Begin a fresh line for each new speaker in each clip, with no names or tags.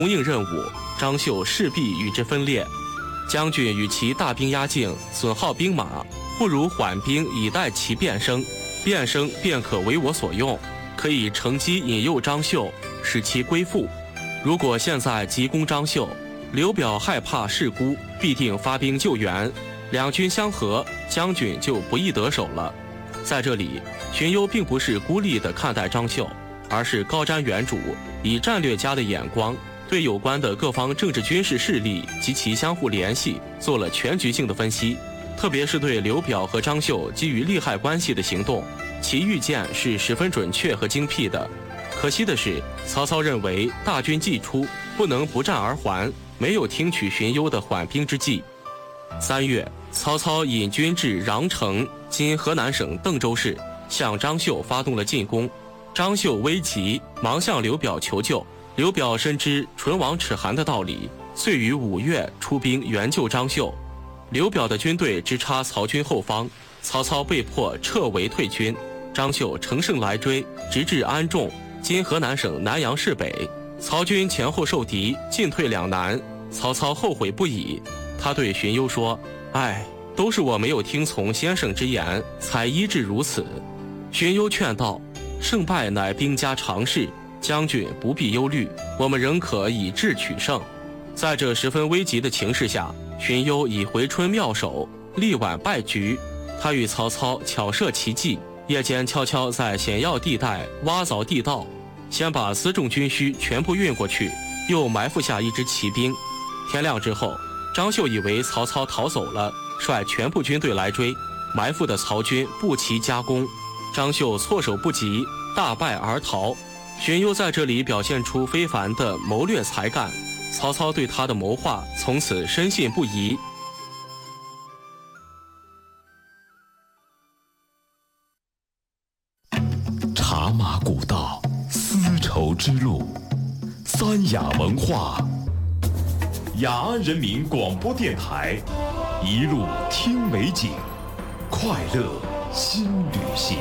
供应任务，张绣势必与之分裂。将军与其大兵压境，损耗兵马，不如缓兵以待其变声，变声便可为我所用，可以乘机引诱张绣，使其归附。如果现在急攻张绣，刘表害怕事孤，必定发兵救援，两军相合，将军就不易得手了。在这里，荀攸并不是孤立地看待张绣，而是高瞻远瞩，以战略家的眼光，对有关的各方政治军事势力及其相互联系做了全局性的分析，特别是对刘表和张绣基于利害关系的行动，其预见是十分准确和精辟的。可惜的是，曹操认为大军既出，不能不战而还，没有听取荀攸的缓兵之计。3月，曹操引军至穰城（今河南省邓州市），向张绣发动了进攻。张绣危急，忙向刘表求救。刘表深知唇亡齿寒的道理，遂于5月出兵援救张绣。刘表的军队直插曹军后方，曹操被迫撤围退军。张绣乘胜来追，直至安众（今河南省南阳市北）。曹军前后受敌，进退两难，曹操后悔不已。他对荀攸说：“哎，都是我没有听从先生之言，才医治如此。”荀攸劝道：“胜败乃兵家常事，将军不必忧虑，我们仍可以智取胜。”在这十分危急的情势下，荀攸以回春妙手，力挽败局。他与曹操巧设奇计，夜间悄悄在险要地带挖凿地道，先把辎重军需全部运过去，又埋伏下一支骑兵。天亮之后，张绣以为曹操逃走了，率全部军队来追，埋伏的曹军不齐夹攻，张绣措手不及，大败而逃。荀攸在这里表现出非凡的谋略才干，曹操对他的谋划从此深信不疑。
茶马古道，丝绸之路，三雅文化。雅安人民广播电台，一路听美景，快乐新旅行。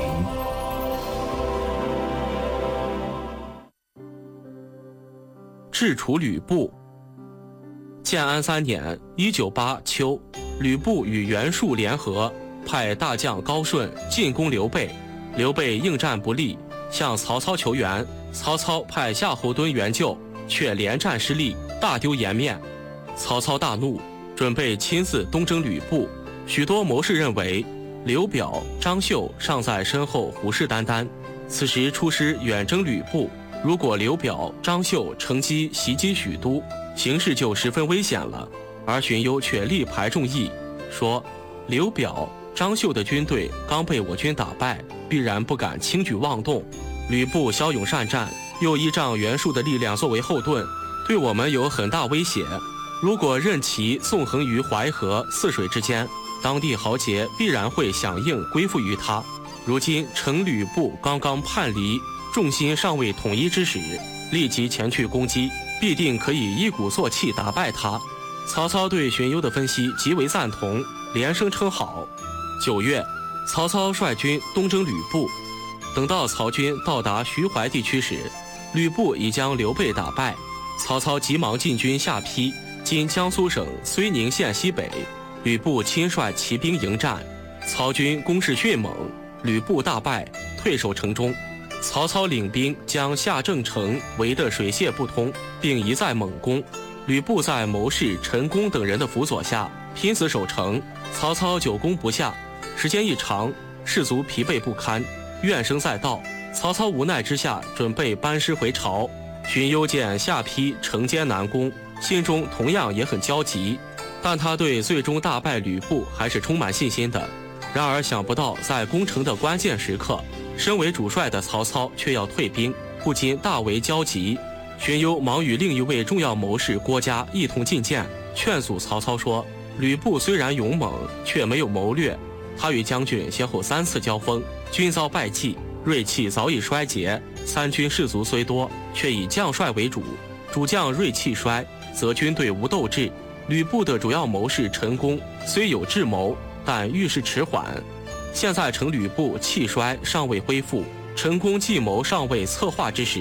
制除吕布。建安3年198秋，吕布与袁术联合，派大将高顺进攻刘备。刘备应战不利，向曹操求援。曹操派夏侯惇援救，却连战失利，大丢颜面。曹操大怒，准备亲自东征吕布。许多谋士认为，刘表、张绣尚在身后虎视眈眈，此时出师远征吕布，如果刘表、张绣乘机袭击许都，形势就十分危险了。而荀攸却力排众议，说刘表、张绣的军队刚被我军打败，必然不敢轻举妄动。吕布骁勇善战，又依仗袁术的力量作为后盾，对我们有很大威胁。如果任其纵横于淮河泗水之间，当地豪杰必然会响应归附于他。如今乘吕布刚刚叛离，众心尚未统一之时，立即前去攻击，必定可以一鼓作气打败他。曹操对荀攸的分析极为赞同，连声称好。9月，曹操率军东征吕布。等到曹军到达徐淮地区时，吕布已将刘备打败。曹操急忙进军下邳（今江苏省睢宁县西北），吕布亲率骑兵迎战，曹军攻势迅猛，吕布大败，退守城中。曹操领兵将下郑城围得水泄不通，并一再猛攻。吕布在谋士陈宫等人的辅佐下，拼死守城。曹操久攻不下，时间一长，士卒疲惫不堪，怨声载道。曹操无奈之下，准备班师回朝。荀攸见下邳城艰难攻，心中同样也很焦急，但他对最终大败吕布还是充满信心的。然而想不到在攻城的关键时刻，身为主帅的曹操却要退兵，不禁大为焦急。荀攸忙与另一位重要谋士郭嘉一同进谏，劝阻曹操说，吕布虽然勇猛，却没有谋略。他与将军先后3次交锋，均遭败绩，锐气早已衰竭。三军士卒虽多，却以将帅为主，主将锐气衰，则军队无斗志。吕布的主要谋士陈宫虽有智谋，但遇事迟缓。现在乘吕布气衰尚未恢复，陈宫计谋尚未策划之时，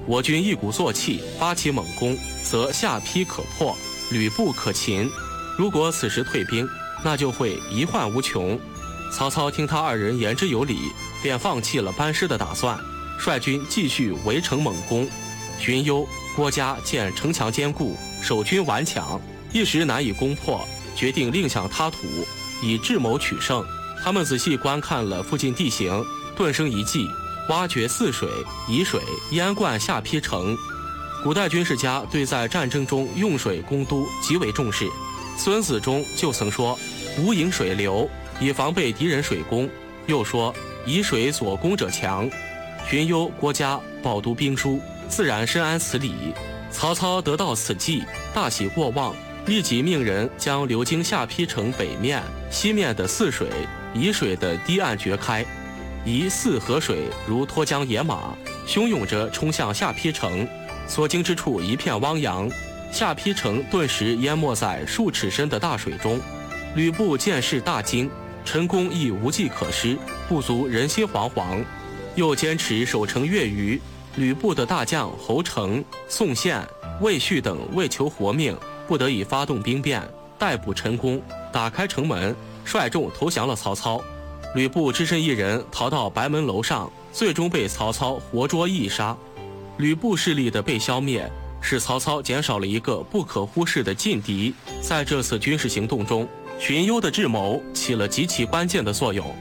我军一鼓作气发起猛攻，则下邳可破，吕布可擒。如果此时退兵，那就会遗患无穷。曹操听他二人言之有理，便放弃了班师的打算，率军继续围城猛攻。荀攸、郭嘉见城墙坚固，守军顽强，一时难以攻破，决定另想他途，以智谋取胜。他们仔细观看了附近地形，顿生一计，挖掘泗水、沂水，淹灌下邳城。古代军事家对在战争中用水攻都极为重视。孙子中就曾说：“无引水流，以防备敌人水攻。”又说：“以水所攻者强。”荀攸、郭嘉饱读兵书，自然深谙此理。曹操得到此计，大喜过望，立即命人将流经下邳城北面、西面的泗水、沂水的堤岸掘开，以泗河水如脱缰野马，汹涌着冲向下邳城。所经之处一片汪洋，下邳城顿时淹没在数尺深的大水中。吕布见势大惊，陈宫亦无计可施，不足人心惶惶，又坚持守城月余。吕布的大将侯成、宋宪、魏续等为求活命，不得已发动兵变，逮捕陈宫，打开城门，率众投降了曹操。吕布只身一人逃到白门楼上，最终被曹操活捉缢杀。吕布势力的被消灭，使曹操减少了一个不可忽视的劲敌。在这次军事行动中，荀攸的智谋起了极其关键的作用。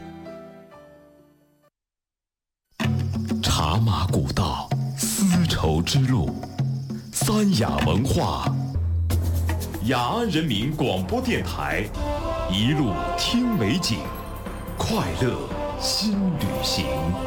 茶马古道，丝绸之路，三雅文化，雅安人民广播电台，一路听美景，快乐新旅行。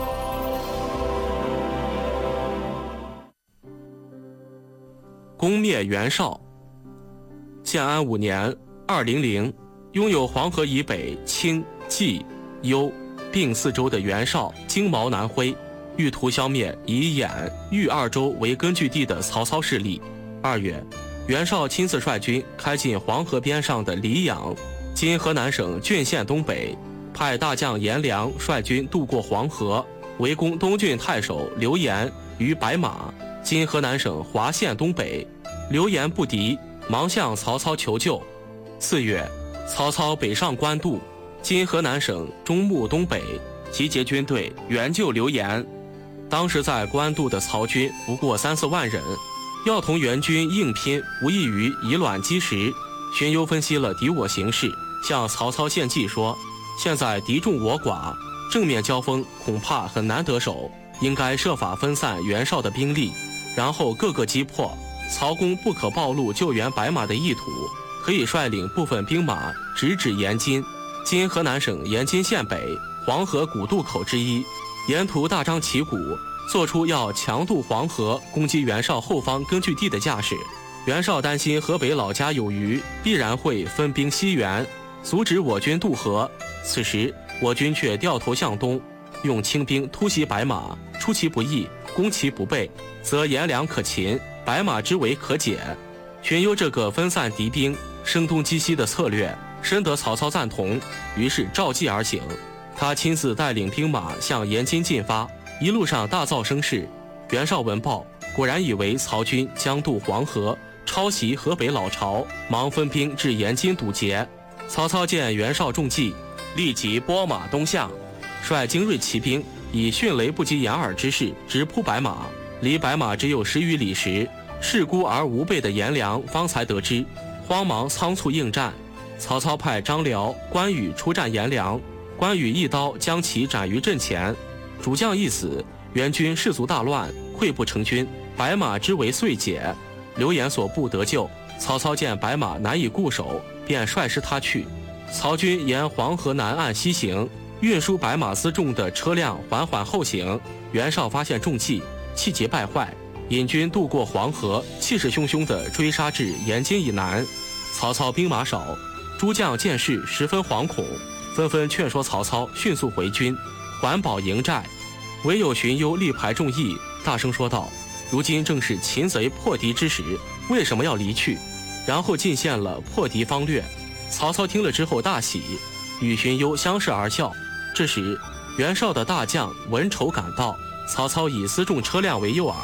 攻灭袁绍。建安5年200，拥有黄河以北青、冀、幽并4州的袁绍经毛南挥，欲图消灭以兖、豫2州为根据地的曹操势力。2月，袁绍亲自率军开进黄河边上的黎阳，今河南省浚县东北，派大将颜良率军渡过黄河，围攻东郡太守刘延于白马，今河南省华县东北。刘延不敌，忙向曹操求救。4月，曹操北上官渡，今河南省中牟东北，集结军队援救刘延。当时在官渡的曹军不过3-4万人，要同援军硬拼，无异于以卵击石。荀攸分析了敌我形势，向曹操献计说：现在敌众我寡，正面交锋恐怕很难得手，应该设法分散袁绍的兵力，然后各个击破。曹公不可暴露救援白马的意图，可以率领部分兵马直指延津，今河南省延津县北，黄河古渡口之一，沿途大张旗鼓，做出要强渡黄河攻击袁绍后方根据地的架势。袁绍担心河北老家有余，必然会分兵西援，阻止我军渡河。此时我军却掉头向东，用轻兵突袭白马，出其不意，攻其不备，则颜良可擒，白马之围可解。荀攸这个分散敌兵、声东击西的策略，深得曹操赞同，于是召计而行。他亲自带领兵马向延津进发，一路上大造声势。袁绍闻报，果然以为曹军将渡黄河，抄袭河北老巢，忙分兵至延津堵截。曹操见袁绍中计，立即拨马东向，率精锐骑兵以迅雷不及掩耳之势直扑白马。离白马只有10余里时，势孤而无备的颜良方才得知，慌忙仓促应战。曹操派张辽、关羽出战颜良，关羽一刀将其斩于阵前，主将一死，援军士卒大乱，溃不成军，白马之围遂解。刘延所部得救。曹操见白马难以固守，便率师他去。曹军沿黄河南岸西行，运输白马辎重的车辆缓缓后行。袁绍发现中计，气急败坏，引军渡过黄河，气势汹汹地追杀至延津以南。曹操兵马少，诸将见势十分惶恐，纷纷劝说曹操迅速回军，缓保营寨。唯有荀攸力排众议，大声说道：如今正是擒贼破敌之时，为什么要离去？然后进献了破敌方略。曹操听了之后大喜，与荀攸相视而笑。这时袁绍的大将文丑赶到，曹操以辎重车辆为诱饵，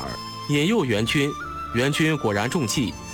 引诱援军，援军果然中计，